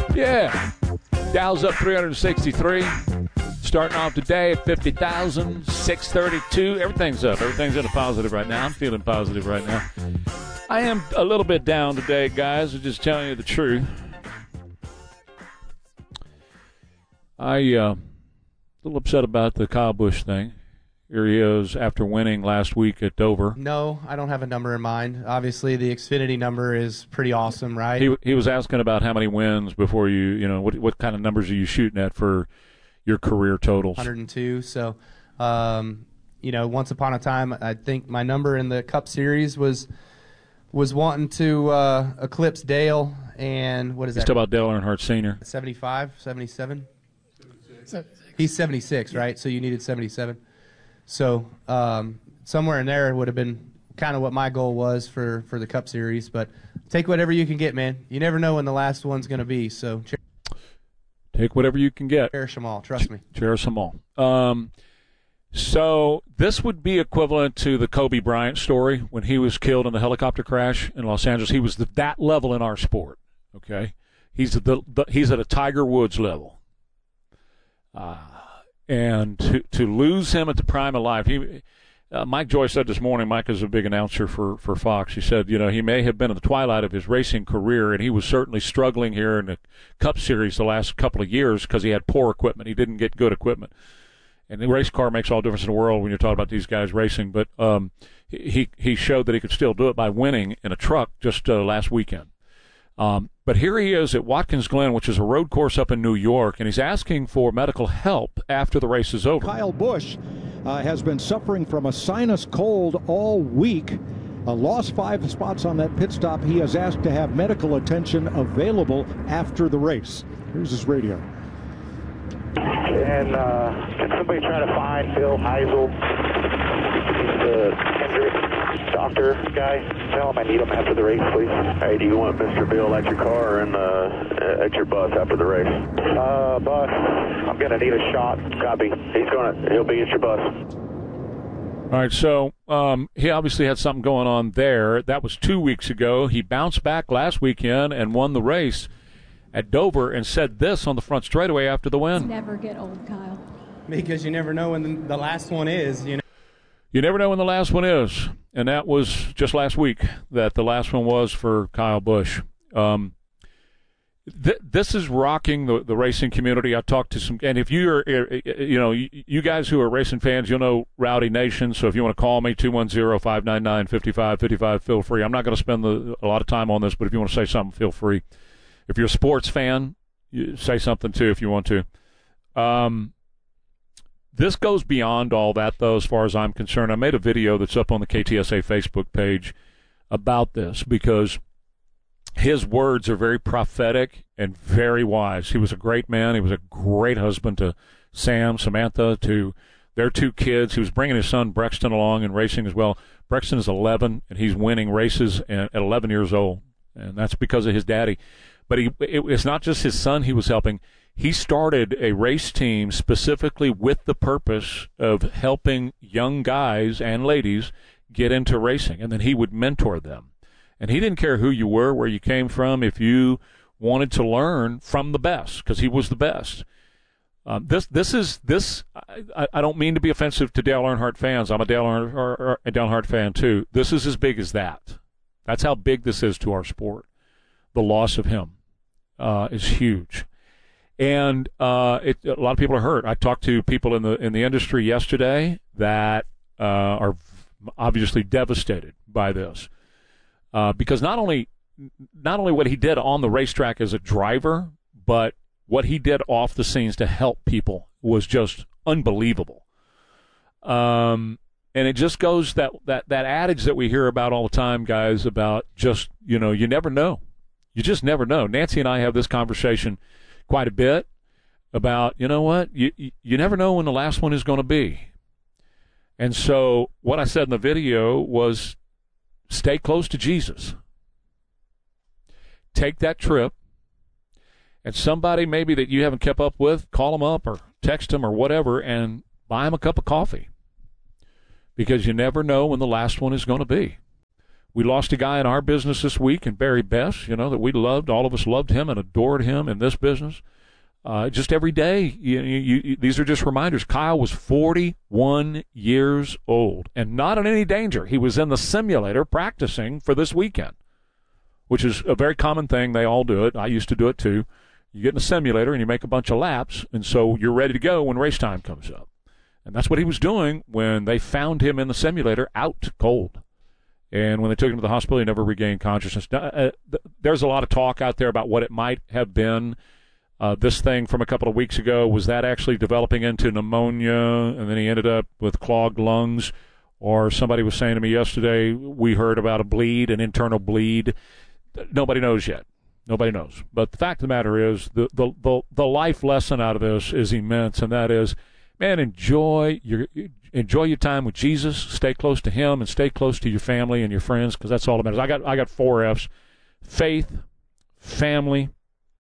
Yeah. Dow's up 363. Starting off today at 50,632. Everything's up. Everything's in a positive right now. I'm feeling positive right now. I am a little bit down today, guys. I'm just telling you the truth. A little upset about the Kyle Busch thing. Here he is after winning last week at Dover. No, I don't have a number in mind. Obviously, the Xfinity number is pretty awesome, right? He was asking about how many wins before what kind of numbers are you shooting at for your career totals? 102. So, once upon a time, I think my number in the Cup Series was wanting to eclipse Dale. And what is that? He's talking about Dale Earnhardt Sr. 75, 77? He's 76, right? So you needed 77. So somewhere in there would have been kind of what my goal was for the Cup Series. But take whatever you can get, man. You never know when the last one's going to be. So take whatever you can get. Cherish them all. Trust me. Cherish them all. So this would be equivalent to the Kobe Bryant story when he was killed in the helicopter crash in Los Angeles. He was that level in our sport. Okay, he's at a Tiger Woods level. And to lose him at the prime of life, Mike Joy said this morning. Mike is a big announcer for Fox. He said, he may have been at the twilight of his racing career, and he was certainly struggling here in the Cup Series the last couple of years because he had poor equipment. He didn't get good equipment. And the race car makes all the difference in the world when you're talking about these guys racing. But he showed that he could still do it by winning in a truck just last weekend. But here he is at Watkins Glen, which is a road course up in New York, and he's asking for medical help after the race is over. Kyle Busch has been suffering from a sinus cold all week. Lost 5 spots on that pit stop. He has asked to have medical attention available after the race. Here's his radio. And can somebody try to find Bill Heisel? He's the Hendrick doctor guy. Tell him I need him after the race, please. Hey, do you want Mr. Bill at your car and at your bus after the race? Bus. I'm going to need a shot. Copy. He'll be at your bus. All right, so he obviously had something going on there. That was 2 weeks ago. He bounced back last weekend and won the race at Dover and said this on the front straightaway after the win. Never get old, Kyle. Because you never know when the last one is, You never know when the last one is. And that was just last week that the last one was for Kyle Busch. This is rocking the racing community. I talked to some, and if you're, you guys who are racing fans, you'll know Rowdy Nation. So if you want to call me, 210-599-5555, feel free. I'm not going to spend a lot of time on this, but if you want to say something, feel free. If you're a sports fan, you say something too if you want to. This goes beyond all that, though, as far as I'm concerned. I made a video that's up on the KTSA Facebook page about this because his words are very prophetic and very wise. He was a great man. He was a great husband to Samantha, to their 2 kids. He was bringing his son Brexton along in racing as well. Brexton is 11, and he's winning races at 11 years old, and that's because of his daddy. But it's not just his son he was helping. He started a race team specifically with the purpose of helping young guys and ladies get into racing, and then he would mentor them. And he didn't care who you were, where you came from, if you wanted to learn from the best, because he was the best. I don't mean to be offensive to Dale Earnhardt fans. I'm a Dale Earnhardt fan, too. This is as big as that. That's how big this is to our sport. The loss of him is huge. And a lot of people are hurt. I talked to people in the industry yesterday that are obviously devastated by this because not only what he did on the racetrack as a driver, but what he did off the scenes to help people was just unbelievable. And it just goes that adage that we hear about all the time, guys, about just you never know. You just never know. Nancy and I have this conversation quite a bit about, you never know when the last one is going to be. And so what I said in the video was stay close to Jesus. Take that trip, and somebody maybe that you haven't kept up with, call them up or text them or whatever and buy them a cup of coffee, because you never know when the last one is going to be. We lost a guy in our business this week, in Barry Best, that we loved. All of us loved him and adored him in this business. Just every day, these are just reminders. Kyle was 41 years old and not in any danger. He was in the simulator practicing for this weekend, which is a very common thing. They all do it. I used to do it too. You get in a simulator and you make a bunch of laps, and so you're ready to go when race time comes up. And that's what he was doing when they found him in the simulator out cold. And when they took him to the hospital, he never regained consciousness. There's a lot of talk out there about what it might have been. This thing from a couple of weeks ago, was that actually developing into pneumonia, and then he ended up with clogged lungs? Or somebody was saying to me yesterday, we heard about a bleed, an internal bleed. Nobody knows yet. Nobody knows. But the fact of the matter is, the life lesson out of this is immense, and that is, man, enjoy your time with Jesus. Stay close to him and stay close to your family and your friends, because that's all that matters. I got 4 F's: faith, family,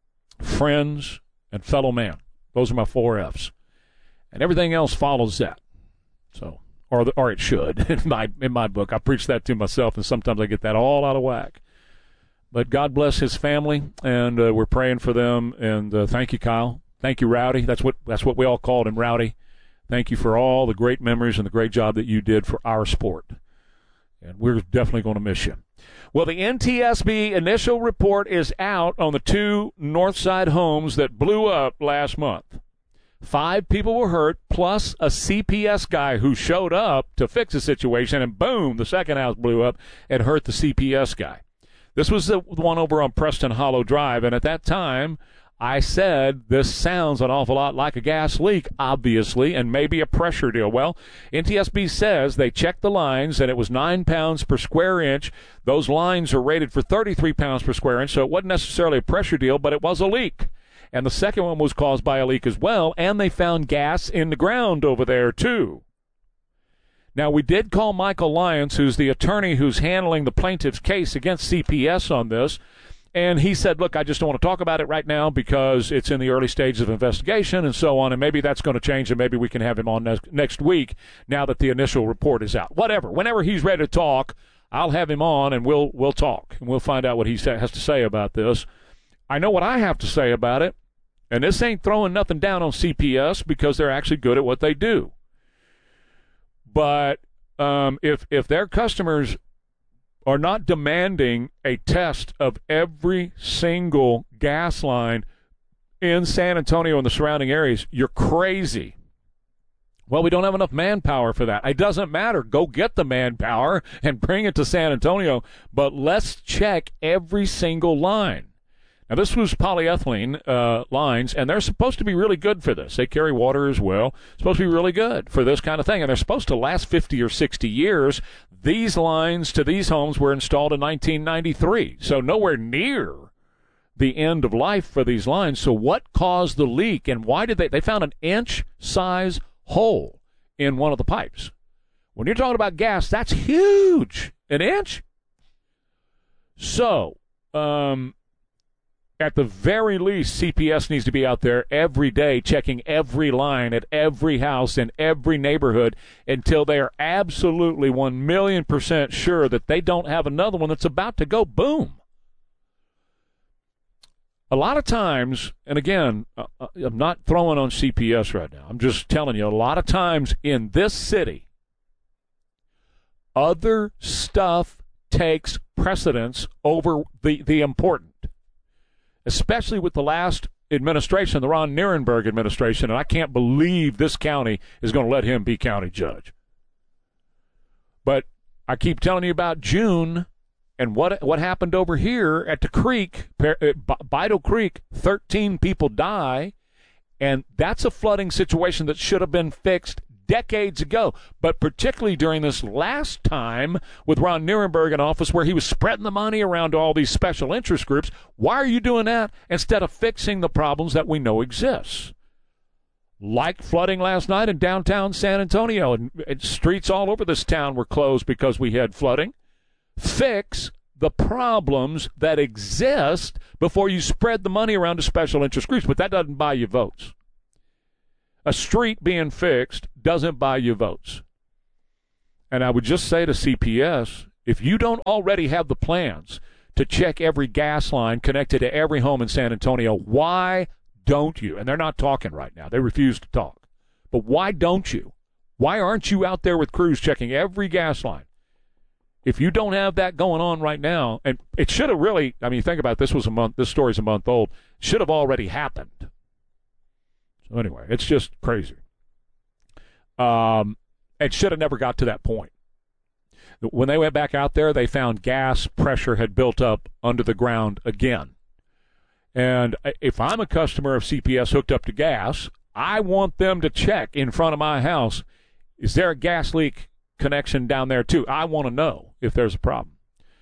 friends, and fellow man. Those are my 4 F's, and everything else follows that. So, or it should. in my book, I preach that to myself, and sometimes I get that all out of whack. But God bless his family, and we're praying for them. And thank you, Kyle. Thank you, Rowdy. That's what we all called him, Rowdy. Thank you for all the great memories and the great job that you did for our sport. And we're definitely going to miss you. Well, the NTSB initial report is out on the 2 Northside homes that blew up last month. 5 people were hurt, plus a CPS guy who showed up to fix the situation, and boom, the second house blew up and hurt the CPS guy. This was the one over on Preston Hollow Drive, and at that time, I said this sounds an awful lot like a gas leak, obviously, and maybe a pressure deal. Well, NTSB says they checked the lines, and it was 9 pounds per square inch. Those lines are rated for 33 pounds per square inch, so it wasn't necessarily a pressure deal, but it was a leak. And the second one was caused by a leak as well, and they found gas in the ground over there, too. Now, we did call Michael Lyons, who's the attorney who's handling the plaintiff's case against CPS on this. And he said, look, I just don't want to talk about it right now because it's in the early stages of investigation and so on, and maybe that's going to change, and maybe we can have him on next week now that the initial report is out. Whatever. Whenever he's ready to talk, I'll have him on, and we'll talk, and we'll find out what he has to say about this. I know what I have to say about it, and this ain't throwing nothing down on CPS because they're actually good at what they do. But if their customers are not demanding a test of every single gas line in San Antonio and the surrounding areas, you're crazy. Well, we don't have enough manpower for that. It doesn't matter. Go get the manpower and bring it to San Antonio, but let's check every single line. Now, this was polyethylene lines, and they're supposed to be really good for this. They carry water as well. Supposed to be really good for this kind of thing, and they're supposed to last 50 or 60 years. These lines to these homes were installed in 1993, so nowhere near the end of life for these lines. So what caused the leak, and why did they found an inch-size hole in one of the pipes. When you're talking about gas, that's huge. An inch? So, at the very least, CPS needs to be out there every day checking every line at every house in every neighborhood until they are absolutely 1,000,000% sure that they don't have another one that's about to go boom. A lot of times, and again, I'm not throwing on CPS right now. I'm just telling you, a lot of times in this city, other stuff takes precedence over the important, especially with the last administration, the Ron Nirenberg administration, and I can't believe this county is going to let him be county judge. But I keep telling you about June. And what happened over here at the creek, Bido Creek, 13 people die, and that's a flooding situation that should have been fixed decades ago. But particularly during this last time with Ron Nirenberg in office where he was spreading the money around to all these special interest groups, why are you doing that instead of fixing the problems that we know exist? Like flooding last night in downtown San Antonio, and streets all over this town were closed because we had flooding. Fix the problems that exist before you spread the money around to special interest groups, but that doesn't buy you votes. A street being fixed doesn't buy you votes. And I would just say to CPS, If you don't already have the plans to check every gas line connected to every home in San Antonio, why don't you? And they're not talking right now. They refuse to talk. But why don't you? Why aren't you out there with crews checking every gas line? If you don't have that going on right now, and it should have really, I mean, think about it, this story's a month old, should have already happened. So anyway, it's just crazy. It should have never got to that point. When they went back out there, they found gas pressure had built up under the ground again. And if I'm a customer of CPS hooked up to gas, I want them to check in front of my house, is there a gas leak connection down there too? I want to know if there's a problem.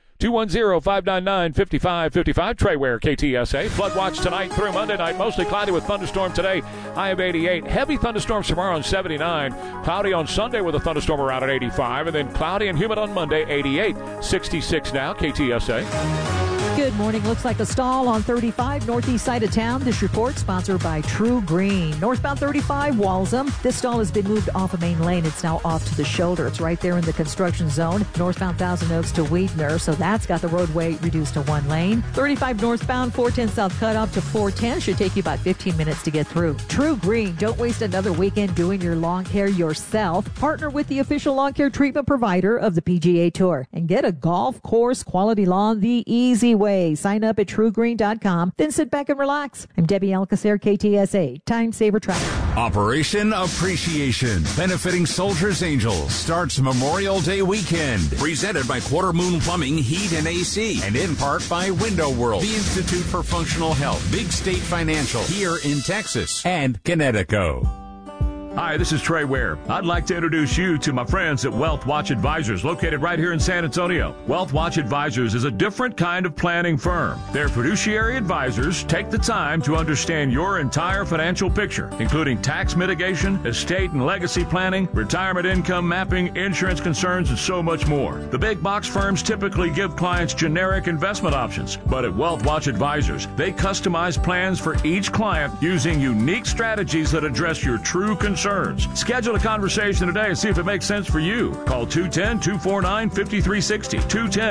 210-599-5555. Trey Ware, KTSA. Flood watch tonight through Monday night. Mostly cloudy with thunderstorm today. High of 88. Heavy thunderstorms tomorrow on 79. Cloudy on Sunday with a thunderstorm around at 85. And then cloudy and humid on Monday, 88. 66 now, KTSA. Good morning. Looks like a stall on 35 northeast side of town. This report sponsored by True Green. Northbound 35 Walsham. This stall has been moved off of main lane. It's now off to the shoulder. It's right there in the construction zone. Northbound Thousand Oaks to Weidner. So that's got the roadway reduced to one lane. 35 northbound 410 south cut up to 410. Should take you about 15 minutes to get through. True Green. Don't waste another weekend doing your lawn care yourself. Partner with the official lawn care treatment provider of the PGA Tour and get a golf course quality lawn the easy way. Sign up at truegreen.com, then sit back and relax. I'm Debbie Alcacer, KTSA, Time Saver Traffic. Operation Appreciation, benefiting Soldiers Angels, starts Memorial Day weekend. Presented by Quarter Moon Plumbing, Heat, and AC, and in part by Window World, the Institute for Functional Health, Big State Financial, here in Texas, and Connecticut. Hi, this is Trey Ware. I'd like to introduce you to my friends at Wealth Watch Advisors, located right here in San Antonio. Wealth Watch Advisors is a different kind of planning firm. Their fiduciary advisors take the time to understand your entire financial picture, including tax mitigation, estate and legacy planning, retirement income mapping, insurance concerns, and so much more. The big box firms typically give clients generic investment options, but at Wealth Watch Advisors, they customize plans for each client using unique strategies that address your true concerns. Schedule a conversation today and see if it makes sense for you. Call 210-249-5360,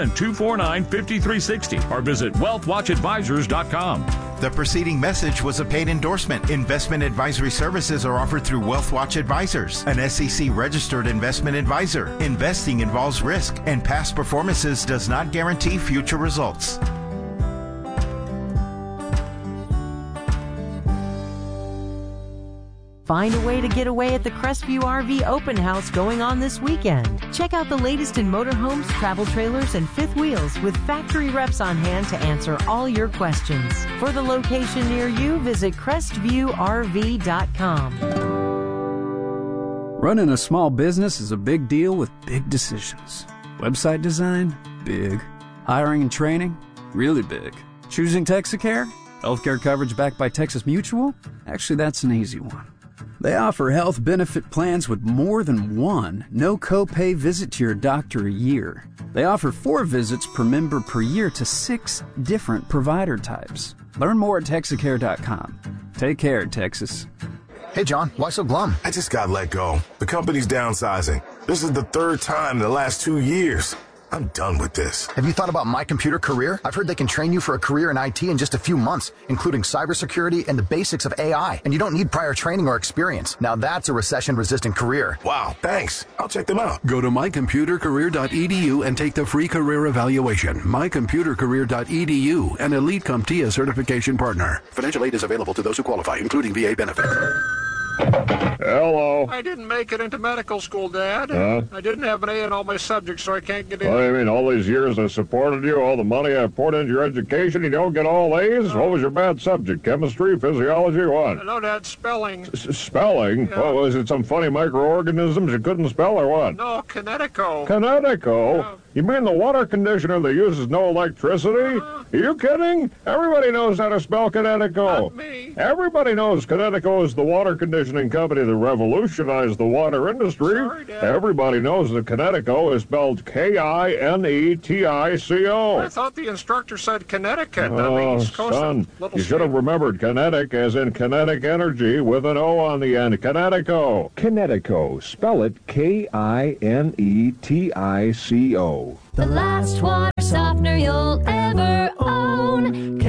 210-249-5360, or visit wealthwatchadvisors.com. The preceding message was a paid endorsement. Investment advisory services are offered through Wealth Watch Advisors, an SEC-registered investment advisor. Investing involves risk, and past performances does not guarantee future results. Find a way to get away at the Crestview RV Open House going on this weekend. Check out the latest in motorhomes, travel trailers, and fifth wheels with factory reps on hand to answer all your questions. For the location near you, visit CrestviewRV.com. Running a small business is a big deal with big decisions. Website design? Big. Hiring and training? Really big. Choosing Texacare? Healthcare coverage backed by Texas Mutual? Actually, that's an easy one. They offer health benefit plans with more than one no copay visit to your doctor a year. They offer 4 visits per member per year to 6 different provider types. Learn more at Texacare.com. Take care, Texas. Hey, John, why so glum? I just got let go. The company's downsizing. This is the 3rd time in the last 2 years. I'm done with this. Have you thought about My Computer Career? I've heard they can train you for a career in IT in just a few months, including cybersecurity and the basics of AI. And you don't need prior training or experience. Now that's a recession-resistant career. Wow, thanks. I'll check them out. Go to mycomputercareer.edu and take the free career evaluation. mycomputercareer.edu, an Elite CompTIA certification partner. Financial aid is available to those who qualify, including VA benefits. Hello. I didn't make it into medical school, Dad. I didn't have an A in all my subjects, so I can't get in. What do you mean, all these years I supported you, all the money I poured into your education, you don't get all A's? What was your bad subject? Chemistry, physiology, what? No, Dad, spelling. Spelling? Yeah. What, was it some funny microorganisms you couldn't spell or what? No, Connecticut. Connecticut? Yeah. You mean the water conditioner that uses no electricity? Are you kidding? Everybody knows how to spell Connecticut. Not me. Everybody knows Kinetico is the water conditioning company that revolutionized the water industry. Sorry, Dad. Everybody knows that Kinetico is spelled Kinetico. I thought the instructor said Connecticut. Oh, East Coast, son, little you should have state. remembered kinetic as in kinetic energy with an O on the end. Kinetico. Kinetico. Spell it Kinetico. The last water softener you'll ever own.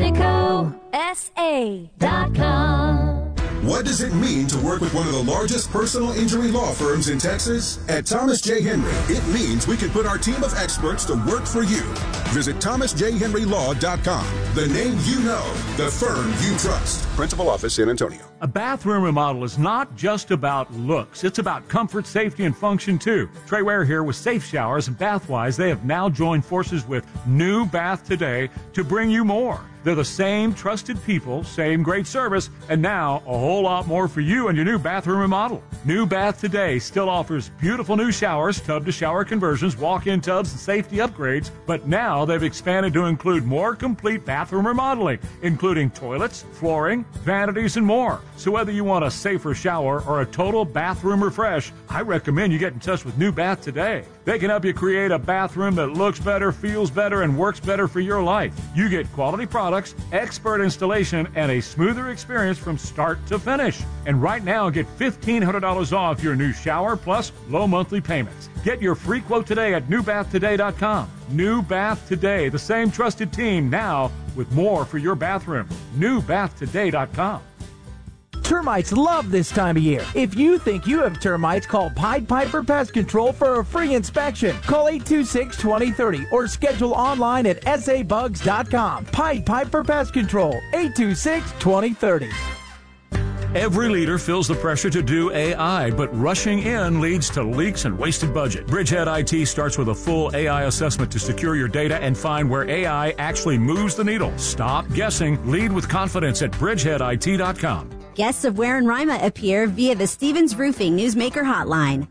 KineticoSA.com. What does it mean to work with one of the largest personal injury law firms in Texas? At Thomas J. Henry, it means we can put our team of experts to work for you. Visit thomasjhenrylaw.com. The name you know, the firm you trust. Principal office, San Antonio. A bathroom remodel is not just about looks. It's about comfort, safety, and function, too. Trey Ware here with Safe Showers and Bathwise. They have now joined forces with New Bath Today to bring you more. They're the same trusted people, same great service, and now a whole lot more for you and your new bathroom remodel. New Bath Today still offers beautiful new showers, tub-to-shower conversions, walk-in tubs, and safety upgrades, but now they've expanded to include more complete bathroom remodeling, including toilets, flooring, vanities, and more. So whether you want a safer shower or a total bathroom refresh, I recommend you get in touch with New Bath Today. They can help you create a bathroom that looks better, feels better, and works better for your life. You get quality products, expert installation, and a smoother experience from start to finish. And right now, get $1,500 off your new shower plus low monthly payments. Get your free quote today at newbathtoday.com. New Bath Today, the same trusted team now with more for your bathroom. newbathtoday.com. Termites love this time of year. If you think you have termites, call Pied Piper Pest Control for a free inspection. Call 826-2030 or schedule online at sabugs.com. Pied Piper Pest Control, 826-2030. Every leader feels the pressure to do AI, but rushing in leads to leaks and wasted budget. Bridgehead IT starts with a full AI assessment to secure your data and find where AI actually moves the needle. Stop guessing. Lead with confidence at bridgeheadit.com. Guests of Ware and Rima appear via the Stevens Roofing Newsmaker Hotline.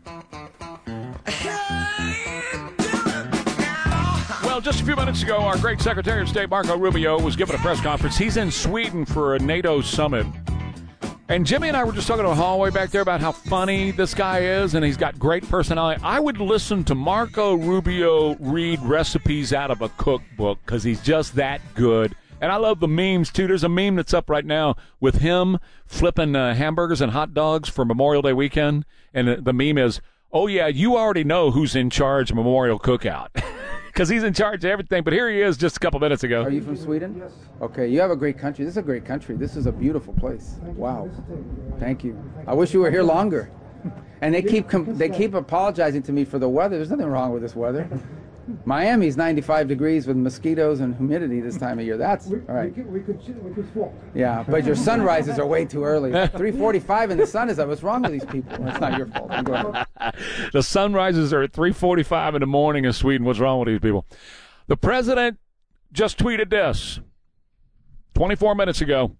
Well, just a few minutes ago, our great Secretary of State, Marco Rubio, was given a press conference. He's in Sweden for a NATO summit. And Jimmy and I were just talking in the hallway back there about how funny this guy is, and he's got great personality. I would listen to Marco Rubio read recipes out of a cookbook because he's just that good. And I love the memes, too. There's a meme that's up right now with him flipping hamburgers and hot dogs for Memorial Day weekend. And the meme is, oh, yeah, you already know who's in charge of Memorial Cookout. Because he's in charge of everything. But here he is just a couple minutes ago. Are you from Sweden? Yes. Okay, you have a great country. This is a great country. This is a beautiful place. Wow. Thank you. I wish you were here longer. And they keep apologizing to me for the weather. There's nothing wrong with this weather. Miami's 95 degrees with mosquitoes and humidity this time of year. That's all right. We could swap. Yeah, but your sunrises are way too early. 3:45 and the sun is up. What's wrong with these people? That's not your fault. Go ahead. The sunrises are at 3:45 in the morning in Sweden. What's wrong with these people? The president just tweeted this 24 minutes ago.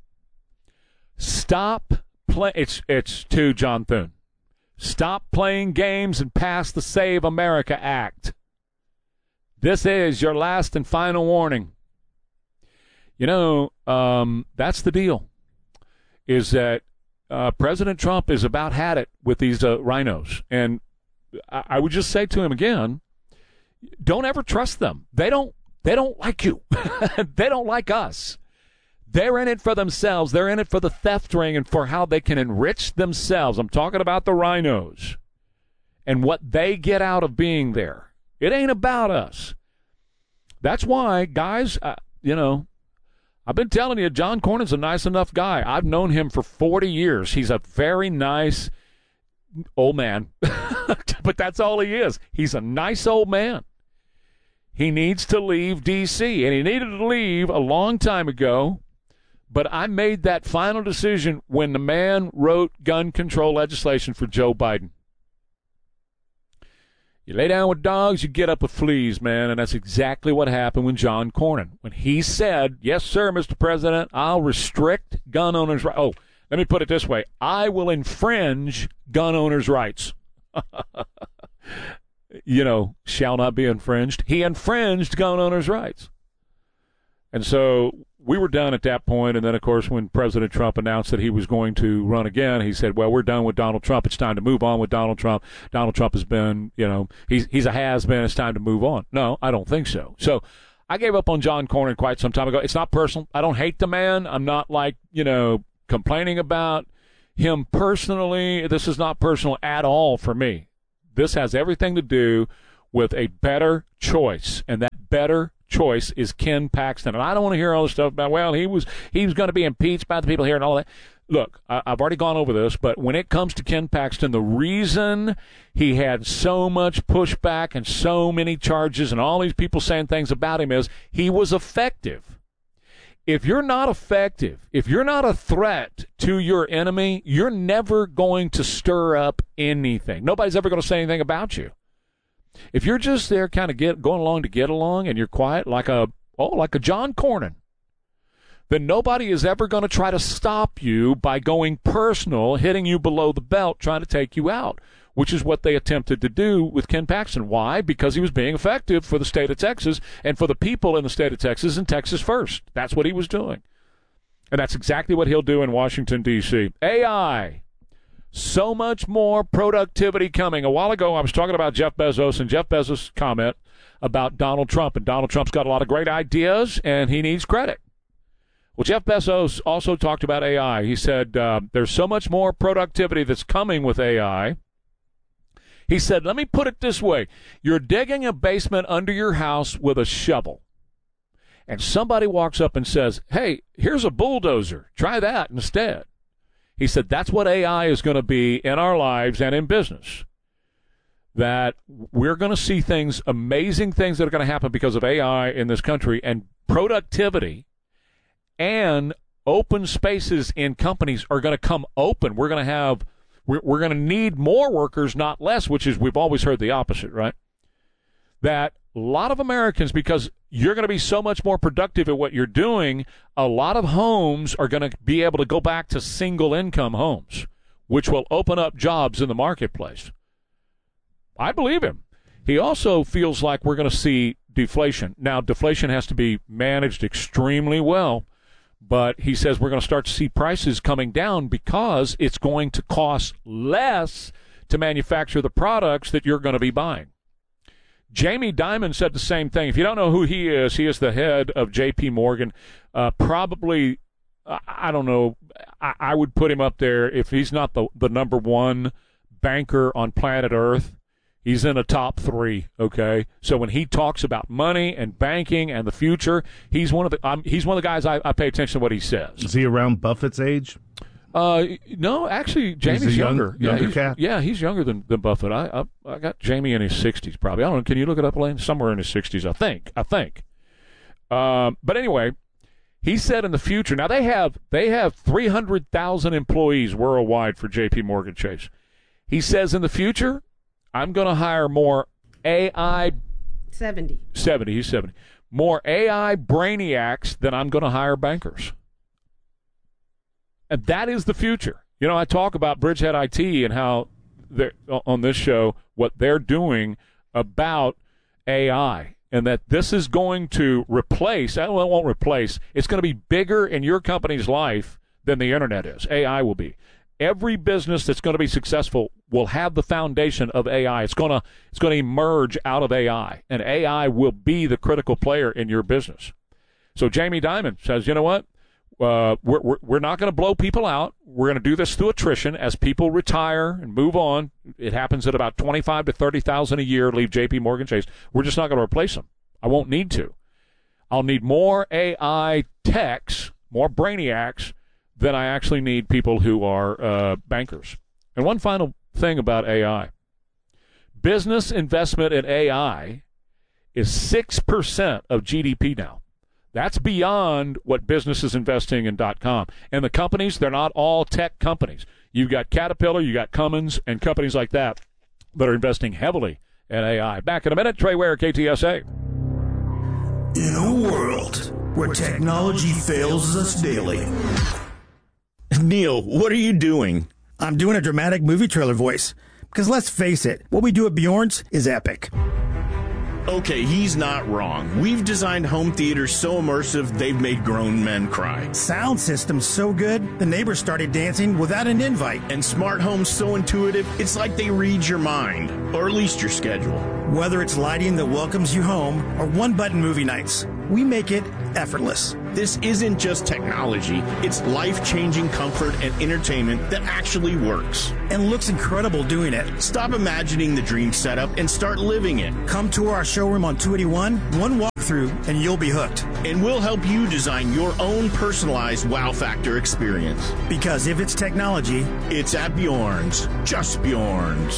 Stop playing. It's to John Thune. Stop playing games and pass the Save America Act. This is your last and final warning. You know, that's the deal, is that President Trump is about had it with these rhinos. And I would just say to him again, don't ever trust them. They don't like you. They don't like us. They're in it for themselves. They're in it for the theft ring and for how they can enrich themselves. I'm talking about the rhinos and what they get out of being there. It ain't about us. That's why, guys, you know, I've been telling you, John Cornyn's a nice enough guy. I've known him for 40 years. He's a very nice old man. But that's all he is. He's a nice old man. He needs to leave D.C., and he needed to leave a long time ago. But I made that final decision when the man wrote gun control legislation for Joe Biden. You lay down with dogs, you get up with fleas, man, and that's exactly what happened with John Cornyn. When he said, yes, sir, Mr. President, I'll restrict gun owners' rights. Oh, let me put it this way. I will infringe gun owners' rights. You know, shall not be infringed. He infringed gun owners' rights. And so we were done at that point, and then, of course, when President Trump announced that he was going to run again, he said, well, we're done with Donald Trump. It's time to move on with Donald Trump. Donald Trump has been, he's a has-been. It's time to move on. No, I don't think so. So I gave up on John Cornyn quite some time ago. It's not personal. I don't hate the man. I'm not complaining about him personally. This is not personal at all for me. This has everything to do with a better choice, and that better choice is Ken Paxton. And I don't want to hear all this stuff about, well, he was going to be impeached by the people here and all that. Look, I've already gone over this, but when it comes to Ken Paxton, the reason he had so much pushback and so many charges and all these people saying things about him is he was effective. If you're not effective, if you're not a threat to your enemy, you're never going to stir up anything. Nobody's ever going to say anything about you. If you're just there kind of going along to get along and you're quiet like a John Cornyn, then nobody is ever going to try to stop you by going personal, hitting you below the belt, trying to take you out, which is what they attempted to do with Ken Paxton. Why? Because he was being effective for the state of Texas and for the people in the state of Texas and Texas first. That's what he was doing. And that's exactly what he'll do in Washington, D.C. AI. So much more productivity coming. A while ago, I was talking about Jeff Bezos and Jeff Bezos' comment about Donald Trump. And Donald Trump's got a lot of great ideas, and he needs credit. Well, Jeff Bezos also talked about AI. He said there's so much more productivity that's coming with AI. He said, let me put it this way. You're digging a basement under your house with a shovel. And somebody walks up and says, hey, here's a bulldozer. Try that instead. He said that's what AI is going to be in our lives and in business. That we're going to see things, amazing things that are going to happen because of AI in this country, and productivity and open spaces in companies are going to come open. We're going to need more workers, not less, which is, we've always heard the opposite, right? That a lot of Americans, because you're going to be so much more productive at what you're doing, a lot of homes are going to be able to go back to single-income homes, which will open up jobs in the marketplace. I believe him. He also feels like we're going to see deflation. Now, deflation has to be managed extremely well, but he says we're going to start to see prices coming down because it's going to cost less to manufacture the products that you're going to be buying. Jamie Dimon said the same thing. If you don't know who he is the head of J.P. Morgan. Probably, I don't know, I would put him up there. If he's not the number one banker on planet Earth, he's in a top three, okay? So when he talks about money and banking and the future, he's one of the guys I pay attention to what he says. Is he around Buffett's age? No, actually, Jamie's younger. Younger cat? Yeah, he's younger than Buffett. I got Jamie in his 60s, probably. I don't know. Can you look it up, Elaine? Somewhere in his 60s, I think. But anyway, he said in the future. Now they have 300,000 employees worldwide for J.P. Morgan Chase. He says in the future, I'm going to hire more AI. 70. He's 70. More AI brainiacs than I'm going to hire bankers. And that is the future. You know, I talk about Bridgehead IT and how on this show what they're doing about AI, and that this is going to replace, well, it won't replace, it's going to be bigger in your company's life than the internet is. AI will be. Every business that's going to be successful will have the foundation of AI. It's going to emerge out of AI, and AI will be the critical player in your business. So Jamie Dimon says, you know what? We're not going to blow people out. We're going to do this through attrition as people retire and move on. It happens at about 25 to 30,000 a year leave J.P. Morgan Chase. We're just not going to replace them. I won't need to. I'll need more AI techs, more brainiacs, than I actually need people who are bankers. And one final thing about AI. Business investment in AI is 6% of GDP now. That's beyond what business is investing in .com. And the companies, they're not all tech companies. You've got Caterpillar, you got Cummins, and companies like that are investing heavily in AI. Back in a minute, Trey Ware, KTSA. In a world where technology fails us daily. Neil, what are you doing? I'm doing a dramatic movie trailer voice. Because let's face it, what we do at Bjorn's is epic. Okay, he's not wrong. We've designed home theaters so immersive, they've made grown men cry. Sound system's so good, the neighbors started dancing without an invite. And smart homes so intuitive, it's like they read your mind, or at least your schedule. Whether it's lighting that welcomes you home or one-button movie nights, we make it effortless. This isn't just technology, it's life-changing comfort and entertainment that actually works. And looks incredible doing it. Stop imagining the dream setup and start living it. Come tour our showroom on 281, one walkthrough, and you'll be hooked. And we'll help you design your own personalized wow factor experience. Because if it's technology, it's at Bjorn's. Just Bjorn's.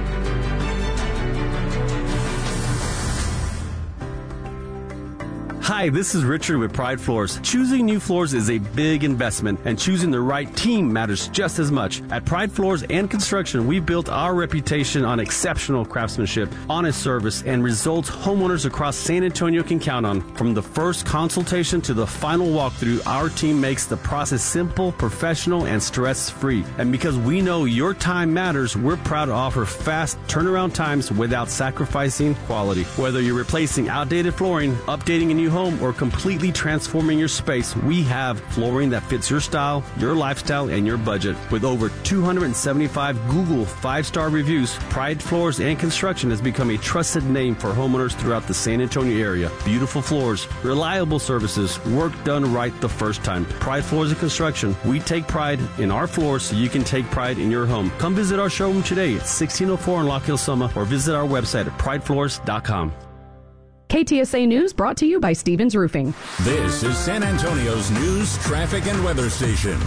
Hi, this is Richard with Pride Floors. Choosing new floors is a big investment, and choosing the right team matters just as much. At Pride Floors and Construction, we built our reputation on exceptional craftsmanship, honest service, and results homeowners across San Antonio can count on. From the first consultation to the final walkthrough, our team makes the process simple, professional, and stress-free. And because we know your time matters, we're proud to offer fast turnaround times without sacrificing quality. Whether you're replacing outdated flooring, updating a new home, or completely transforming your space, we have flooring that fits your style, your lifestyle, and your budget. With over 275 Google 5-star reviews, Pride Floors and Construction has become a trusted name for homeowners throughout the San Antonio area. Beautiful floors, reliable services, work done right the first time. Pride Floors and Construction. We take pride in our floors so you can take pride in your home. Come visit our showroom today at 1604 in Lock Hill, Summer, or visit our website at pridefloors.com. KTSA News brought to you by Stevens Roofing. This is San Antonio's news, traffic, and weather station.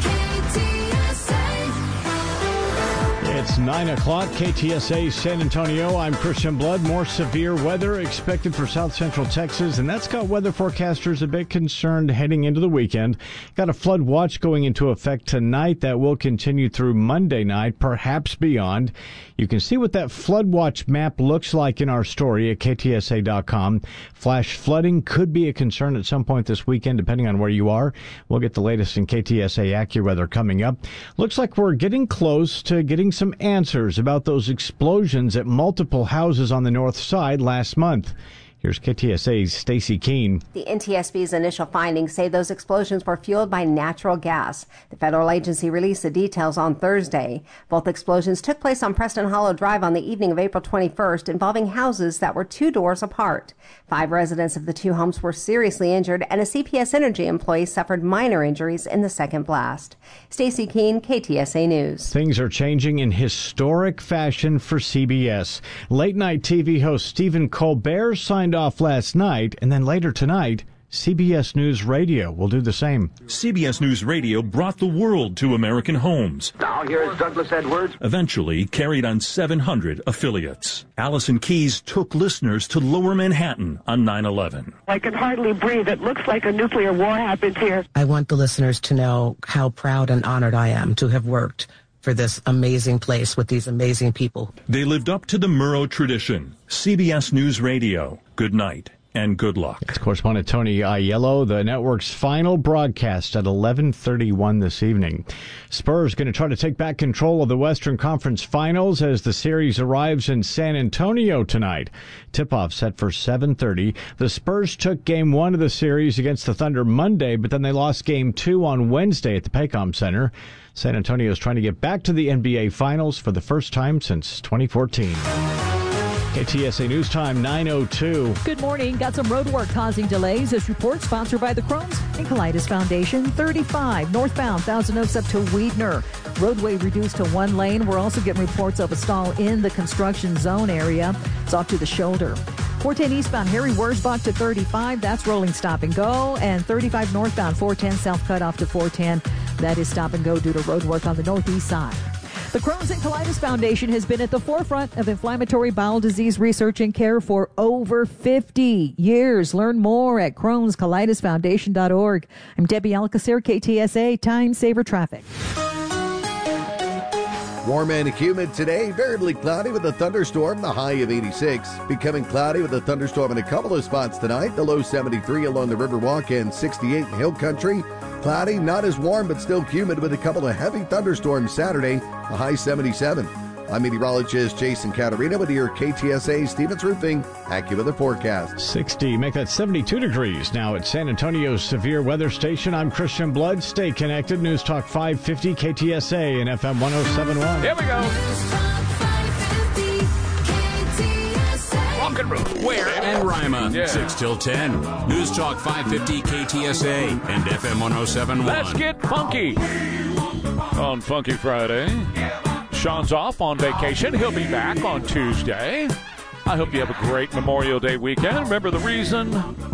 It's 9 o'clock, KTSA San Antonio. I'm Christian Blood. More severe weather expected for south central Texas, and that's got weather forecasters a bit concerned heading into the weekend. Got a flood watch going into effect tonight that will continue through Monday night, perhaps beyond. You can see what that flood watch map looks like in our story at ktsa.com. Flash flooding could be a concern at some point this weekend, depending on where you are. We'll get the latest in KTSA AccuWeather coming up. Looks like we're getting close to getting some answers about those explosions at multiple houses on the north side last month. Here's KTSA's Stacy Keene. The NTSB's initial findings say those explosions were fueled by natural gas. The federal agency released the details on Thursday. Both explosions took place on Preston Hollow Drive on the evening of April 21st, involving houses that were 2 doors apart. 5 residents of the 2 homes were seriously injured, and a CPS Energy employee suffered minor injuries in the second blast. Stacy Keene, KTSA News. Things are changing in historic fashion for CBS. Late-night TV host Stephen Colbert signed off last night, and then later tonight, CBS News Radio will do the same. CBS News Radio brought the world to American homes. Now here's Douglas Edwards. Eventually carried on 700 affiliates. Allison Keyes took listeners to Lower Manhattan on 9/11. I can hardly breathe. It looks like a nuclear war happened here. I want the listeners to know how proud and honored I am to have worked for this amazing place with these amazing people. They lived up to the Murrow tradition. CBS News Radio. Good night and good luck. It's correspondent Tony Aiello. The network's final broadcast at 11:31 this evening. Spurs going to try to take back control of the Western Conference Finals as the series arrives in San Antonio tonight. Tip-off set for 7:30. The Spurs took Game 1 of the series against the Thunder Monday, but then they lost Game 2 on Wednesday at the Paycom Center. San Antonio is trying to get back to the NBA Finals for the first time since 2014. KTSA News Time, 9:02. Good morning. Got some road work causing delays. This report sponsored by the Crohn's and Colitis Foundation. 35 northbound, Thousand Oaks up to Weidner. Roadway reduced to 1 lane. We're also getting reports of a stall in the construction zone area. It's off to the shoulder. 410 eastbound, Harry Wurzbach to 35. That's rolling stop and go. And 35 northbound, 410 south cut off to 410. That is stop and go due to road work on the northeast side. The Crohn's and Colitis Foundation has been at the forefront of inflammatory bowel disease research and care for over 50 years. Learn more at Crohn'sColitisFoundation.org. I'm Debbie Alcacer, KTSA Time Saver Traffic. Warm and humid today, variably cloudy with a thunderstorm, the high of 86. Becoming cloudy with a thunderstorm in a couple of spots tonight, the low 73 along the Riverwalk and 68 in Hill Country. Cloudy, not as warm, but still humid with a couple of heavy thunderstorms Saturday, a high 77. I'm meteorologist Jason Caterina with your KTSA Stevens Roofing AccuWeather forecast. 60, make that 72 degrees. Now at San Antonio's Severe Weather Station, I'm Christian Blood. Stay connected. News Talk 550 KTSA and FM 1071. Here we go. Rock and roll. Where? And Rima, 6 till 10. News Talk 550 KTSA and FM 1071. Let's get funky on Funky Friday. Sean's off on vacation. He'll be back on Tuesday. I hope you have a great Memorial Day weekend. Remember the reason